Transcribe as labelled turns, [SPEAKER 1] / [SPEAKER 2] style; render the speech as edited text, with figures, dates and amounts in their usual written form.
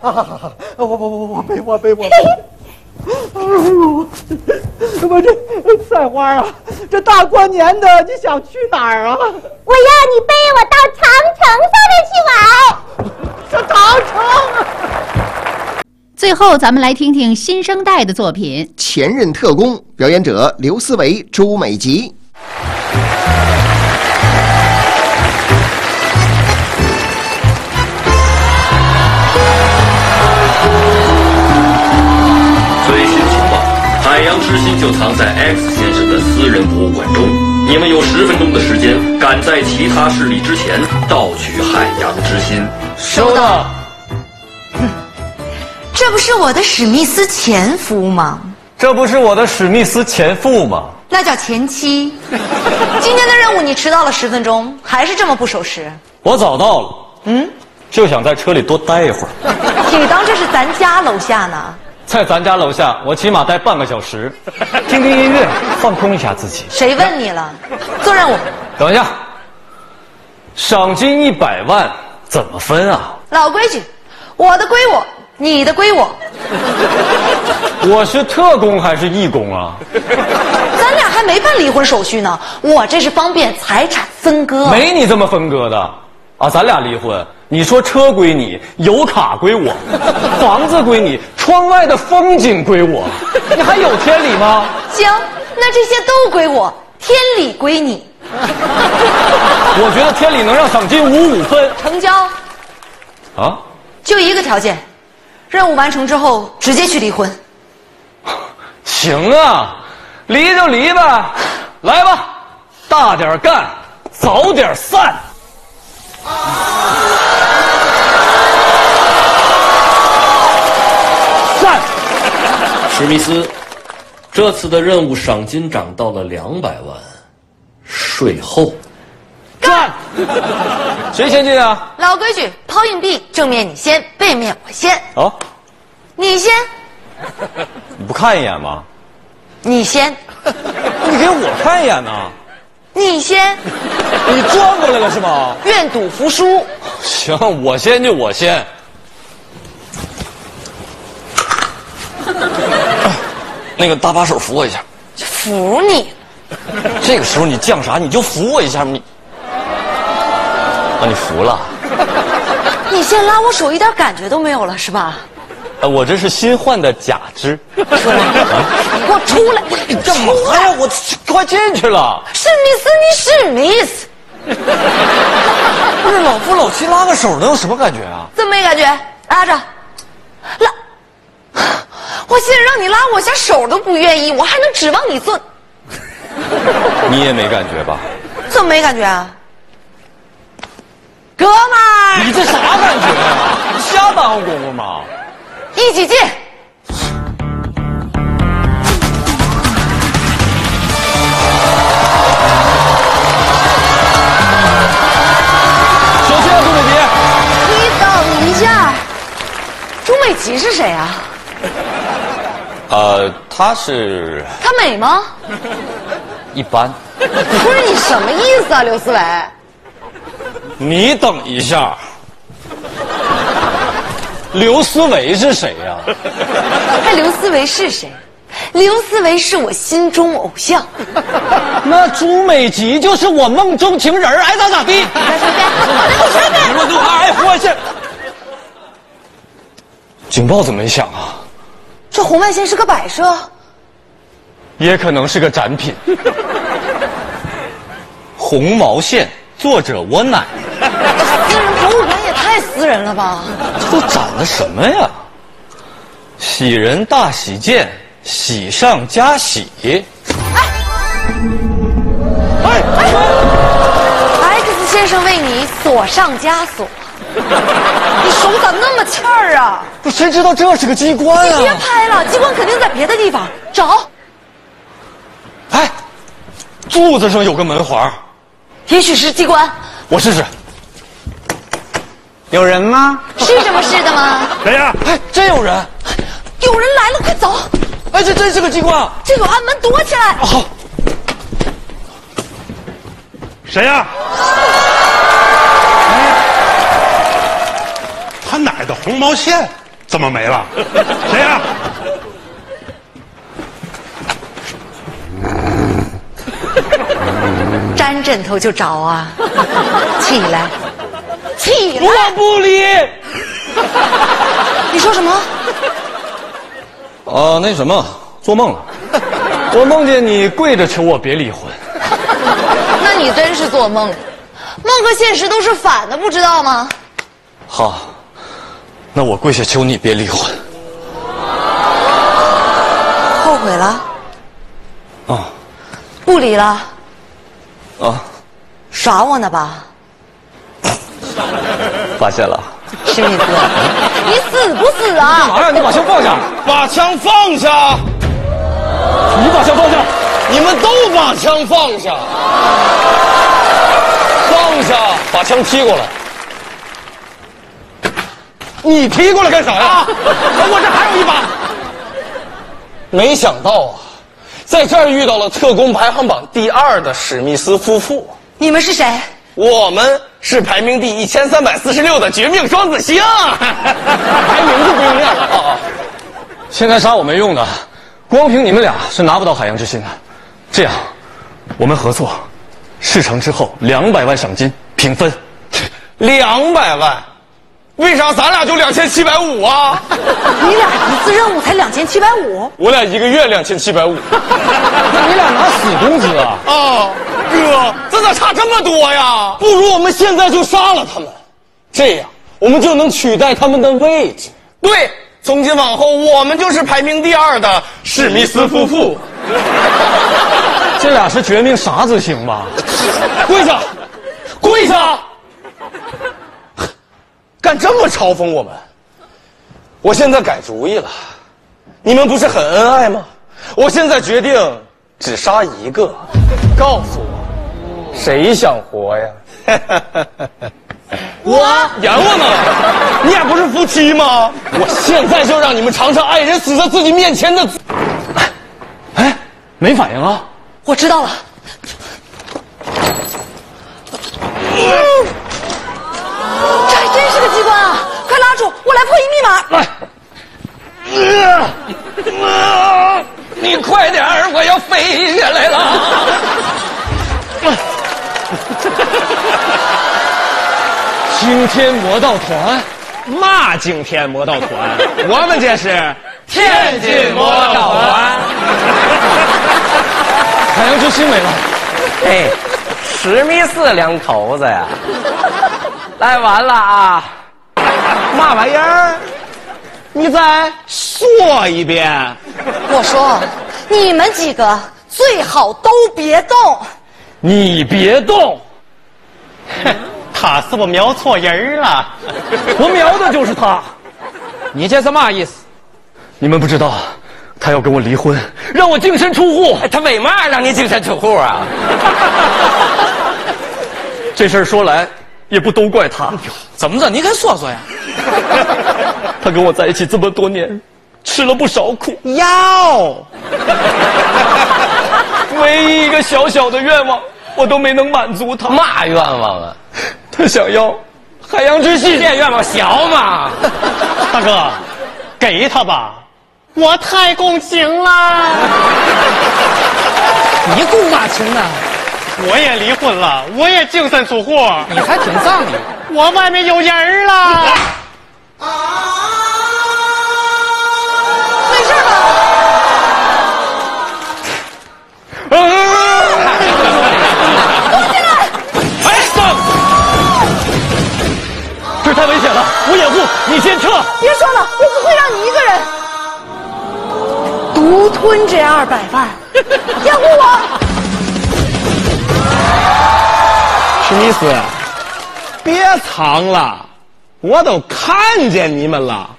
[SPEAKER 1] 好，我背。我这菜花啊，这大过年的，你想去哪儿啊？
[SPEAKER 2] 我要你背我到长城上面去玩。
[SPEAKER 1] 这长城啊！
[SPEAKER 3] 最后，咱们来听听新生代的作品《
[SPEAKER 4] 前任特工》，表演者刘思维、朱美吉。
[SPEAKER 5] 最新情报，海洋之心就藏在 X 先生的私人博物馆中。你们有10分钟的时间，赶在其他势力之前盗取海洋之心。
[SPEAKER 6] 收到。这不是我的史密斯前夫吗？
[SPEAKER 7] 这不是我的史密斯前夫吗？
[SPEAKER 6] 那叫前妻。今天的任务你迟到了10分钟，还是这么不守时。
[SPEAKER 7] 我早到了，就想在车里多待一会儿。
[SPEAKER 6] 你当这是咱家楼下呢？
[SPEAKER 7] 在咱家楼下，我起码待半个小时，听听音乐，放空一下自己。
[SPEAKER 6] 谁问你了？做任务。
[SPEAKER 7] 等一下，赏金100万怎么分啊？
[SPEAKER 6] 老规矩，我的归我，你的归我。
[SPEAKER 7] 我是特工还是义工啊？
[SPEAKER 6] 咱俩还没办离婚手续呢，我这是方便财产分割。
[SPEAKER 7] 没你这么分割的啊！咱俩离婚，你说车归你，油卡归我，房子归你，窗外的风景归我，你还有天理吗？
[SPEAKER 6] 行，那这些都归我，天理归你。
[SPEAKER 7] 我觉得天理能让赏金55分。
[SPEAKER 6] 成交。
[SPEAKER 7] 啊？
[SPEAKER 6] 就一个条件，任务完成之后直接去离婚。
[SPEAKER 7] 行啊，离就离吧，来吧，大点干，早点散。散。
[SPEAKER 5] 史密斯，这次的任务赏金涨到了200万，税后。
[SPEAKER 7] 干！谁先进啊？
[SPEAKER 6] 老规矩，抛硬币，正面你先，背面我先。
[SPEAKER 7] 哦，
[SPEAKER 6] 你先。
[SPEAKER 7] 你不看一眼吗？
[SPEAKER 6] 你先。
[SPEAKER 7] 你给我看一眼呢？
[SPEAKER 6] 你先。
[SPEAKER 7] 你转过来了是吗？
[SPEAKER 6] 愿赌服输。
[SPEAKER 7] 行，我先就我先。那个搭把手扶我一下。
[SPEAKER 6] 服你。
[SPEAKER 7] 这个时候你犟啥？你就扶我一下，你。啊，你服了？
[SPEAKER 6] 你先拉我手，一点感觉都没有了是吧？
[SPEAKER 7] 我这是新换的假肢。
[SPEAKER 6] 出来！你给我出来！
[SPEAKER 7] 你干嘛呀？我快进去了。
[SPEAKER 6] 史密斯，你史密斯。
[SPEAKER 7] 不是老夫老妻拉个手能有什么感觉啊？
[SPEAKER 6] 真没感觉，拉着，拉。我现在让你拉我下手都不愿意，我还能指望你做？
[SPEAKER 7] 你也没感觉吧？
[SPEAKER 6] 怎么没感觉啊？哥们儿，
[SPEAKER 7] 你这啥感觉啊？你瞎耽误功夫吗？
[SPEAKER 6] 一起进。
[SPEAKER 7] 小心啊，朱美吉！
[SPEAKER 6] 你等一下，朱美琪是谁啊？
[SPEAKER 7] 她是
[SPEAKER 6] 她美吗？
[SPEAKER 7] 一般。
[SPEAKER 6] 不是你什么意思啊，刘思维？
[SPEAKER 7] 你等一下，刘思维是谁呀？
[SPEAKER 6] 还刘思维是谁？刘思维是我心中偶像。
[SPEAKER 7] 那朱美吉就是我梦中情人，爱咋咋地。哎，我去！警报怎么没响啊？
[SPEAKER 6] 这红外线是个摆设，
[SPEAKER 7] 也可能是个展品。红毛线，作者我奶。
[SPEAKER 6] 私人博物馆也太私人了吧？
[SPEAKER 7] 这都展了什么呀？喜人大喜见，喜上加喜。
[SPEAKER 6] X 先生为你锁上加锁。你手咋那么欠儿啊？
[SPEAKER 7] 不，谁知道这是个机关啊？
[SPEAKER 6] 你别拍了，机关肯定在别的地方，找。
[SPEAKER 7] 哎，柱子上有个门环，
[SPEAKER 6] 也许是机关。
[SPEAKER 7] 我试试。
[SPEAKER 1] 有人吗？
[SPEAKER 6] 是这么试的吗？
[SPEAKER 1] 谁呀？
[SPEAKER 7] 哎，真有人！
[SPEAKER 6] 有人来了，快走！
[SPEAKER 7] 哎，这真是个机关啊！
[SPEAKER 6] 这有暗门，躲起来。
[SPEAKER 7] 好。
[SPEAKER 1] 谁呀？他哪儿的红毛线？
[SPEAKER 8] 怎么没了？谁呀？
[SPEAKER 6] 沾枕头就着啊！起来，起来！
[SPEAKER 7] 我不理。
[SPEAKER 6] 你说什么？
[SPEAKER 7] 那什么，做梦了。我梦见你跪着求我别离婚。
[SPEAKER 6] 那你真是做梦，梦和现实都是反的，不知道吗？
[SPEAKER 7] 好，那我跪下求你别离婚。
[SPEAKER 6] 后悔了？
[SPEAKER 7] 啊，
[SPEAKER 6] 不离了？
[SPEAKER 7] 啊，
[SPEAKER 6] 耍我呢吧？
[SPEAKER 7] 发现了。
[SPEAKER 6] 是你哥，你死不死啊？
[SPEAKER 7] 干嘛呀？你把枪放下！
[SPEAKER 8] 把枪放下！
[SPEAKER 7] 你把枪放下！
[SPEAKER 8] 你们都把枪放下！放下！
[SPEAKER 7] 把枪踢过来。
[SPEAKER 8] 你踢过来干啥呀？我这还有一把。没想到啊，在这儿遇到了特工排行榜第2的史密斯夫妇。
[SPEAKER 6] 你们是谁？
[SPEAKER 8] 我们是排名第1346的绝命双子星，排名就不用念了啊。
[SPEAKER 7] 现在杀我没用的，光凭你们俩是拿不到海洋之心的。这样，我们合作，事成之后200万赏金平分。
[SPEAKER 8] 200万？为啥咱俩就2750啊？
[SPEAKER 6] 你俩一次任务才2750？
[SPEAKER 8] 我俩1个月2750。
[SPEAKER 7] 那你俩拿死工资啊？
[SPEAKER 8] 啊，哥，这咋差这么多呀？不如我们现在就杀了他们，这样我们就能取代他们的位置。对，从今往后我们就是排名第2的史密斯夫妇。
[SPEAKER 7] 这俩是绝命啥子星吧？
[SPEAKER 8] 跪下，跪下！敢这么嘲讽我们？我现在改主意了，你们不是很恩爱吗？我现在决定只杀1个，告诉我，谁想活呀？我演我呢？你俩不是夫妻吗？我现在就让你们尝尝爱人死在自己面前的。
[SPEAKER 7] 哎，没反应啊？
[SPEAKER 6] 我知道了。这还真是个机关啊！快拉住，我来破译密码。
[SPEAKER 7] 来，你快点儿，我要飞下来了。惊天魔盗团？
[SPEAKER 9] 嘛惊天魔盗团？我们这是
[SPEAKER 7] 天津魔盗团。海洋之心没了。
[SPEAKER 9] 哎，史密斯两口子呀！来完了啊！嘛玩意儿？你再说一遍。
[SPEAKER 6] 我说，你们几个最好都别动。
[SPEAKER 7] 你别动。
[SPEAKER 9] 他是不是瞄错人了？
[SPEAKER 7] 我瞄的就是他。
[SPEAKER 9] 你这是嘛意思？
[SPEAKER 7] 你们不知道，他要跟我离婚，让我净身出户。
[SPEAKER 9] 他为嘛让你净身出户啊？
[SPEAKER 7] 这事儿说来也不都怪他。
[SPEAKER 9] 怎么着？你给说说呀。
[SPEAKER 7] 他跟我在一起这么多年，吃了不少苦。
[SPEAKER 9] 要。
[SPEAKER 7] 唯一一个小小的愿望，我都没能满足他。
[SPEAKER 9] 嘛愿望啊？
[SPEAKER 7] 他想要海洋之心。
[SPEAKER 9] 这愿望小嘛？大哥，给他吧，我太共情了。你共嘛情呢？我也离婚了，我也净身出户。你还挺仗义。我外面有人了。
[SPEAKER 6] 没事吧？
[SPEAKER 7] 都进来！哎，上！这太危险了，我掩护，你先撤。
[SPEAKER 6] 别说了，我不会让你一个人独吞这200万，掩护我。
[SPEAKER 9] 史密斯，别藏了，我都看见你们了。